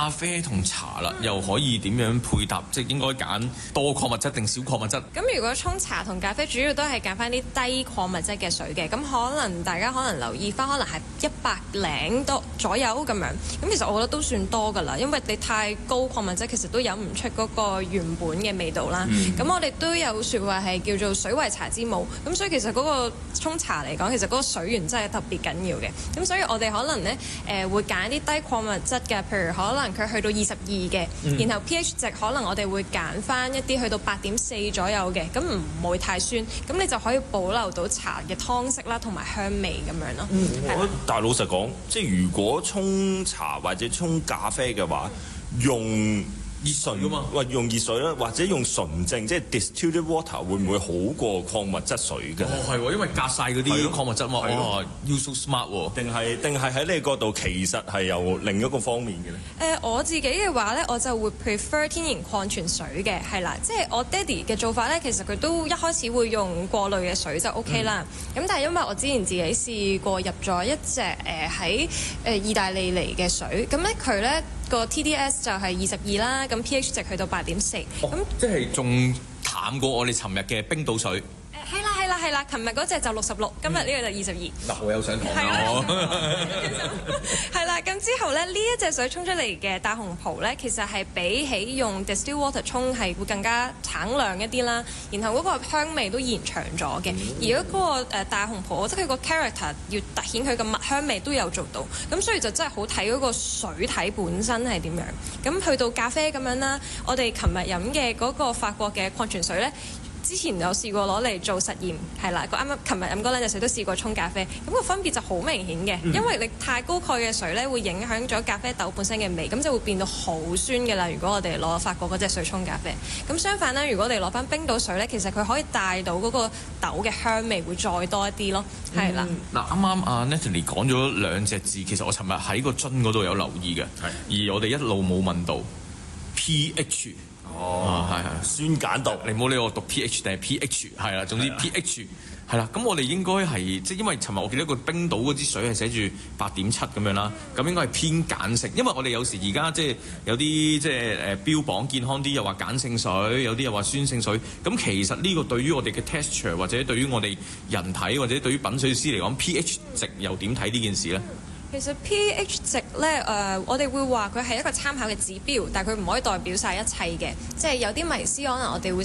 咖啡同茶啦，又可以點樣配搭？即係應該揀多礦物質定少礦物質？ 咁如果沖茶同咖啡，主要都係揀翻啲低礦物質嘅水嘅。咁可能大家可能留意翻，可能係100多左右咁樣。咁其實我覺得都算多㗎啦，因為你太高礦物質，其實都飲唔出嗰個原本嘅味道啦。咁我哋都有説話係叫做水為茶之母。咁所以其實嗰個沖茶嚟講，其實嗰個水源真係特別緊要嘅。咁所以我哋可能咧會揀啲低礦物質嘅，譬如可能佢去到22嘅，然後 pH 值可能我哋會揀翻一啲去到8.4左右嘅，咁唔會太酸，咁你就可以保留到茶嘅湯色啦，同埋香味咁樣咯。 我但係老實講，即係如果沖茶或者沖咖啡嘅話，用熱水㗎嘛，用熱水啦，或者用純淨即係 distilled water 會唔會好過礦物質水嘅？ 係喎，因為隔晒嗰啲礦物質嘛。You so smart 喎。 定係喺你角度其實係有另一個方面嘅咧？ 我自己嘅話咧，我就會 prefer 天然礦泉水嘅，係啦，即係我爹哋嘅做法咧，其實佢都一開始會用過濾嘅水就 OK 啦。咁但係因為我之前自己試過入咗一隻喺意大利嚟嘅水，咁咧佢咧個 TDS 就係22啦，咁 pH 值去到8.4，咁即係仲淡過我哋尋日嘅冰島水。 係啦，琴日嗰隻就66，今日呢個就22。 嗱，我有上堂啊！ 係啦，咁之後咧，呢一隻水沖出嚟嘅大紅袍咧，其實係比起用 distilled water 沖係會更加橙亮一啲啦，然後嗰個香味都延長咗嘅。而嗰個大紅袍，即係佢個 character 要突顯佢嘅麥香味都有做到，咁所以就真係好睇嗰個水體本身係點樣。咁去到咖啡咁樣啦，我哋琴日飲嘅嗰個法國嘅礦泉水咧。之前有試過攞嚟做實驗，係啦，啱啱琴日飲嗰兩隻水都試過沖咖啡，咁個分別就好明顯嘅，因為你太高鈣嘅水咧，會影響咗咖啡豆本身嘅味，咁就會變到好酸嘅啦。如果我哋攞法國嗰隻水沖咖啡，咁相反咧，如果我哋攞翻冰島水咧，其實佢可以帶到嗰個豆嘅香味會再多一啲咯，係啦。 嗱，啱啱阿 Natalie 講咗兩隻字，其實我尋日喺個樽嗰度有留意嘅，而我哋一路冇問到 pH。係酸鹼度， 你唔好理我讀 pH 定係 pH， 係啦，總之 pH 係啦。咁我哋應該係即係因為尋日我記得個冰島嗰支水係寫住8.7咁樣啦，咁應該係偏鹼性。因為我哋有時而家即係有啲即係標榜健康啲，又話鹼性水，有啲又話酸性水。咁其實呢個對於我哋嘅 texture 或者對於我哋人體或者對於品水師嚟講 pH 值又點睇呢件事咧？ 其實 pH 值咧，我哋會話佢係一個參考嘅指標，但係佢唔可以代表晒一切嘅，即係有啲迷思可能我哋會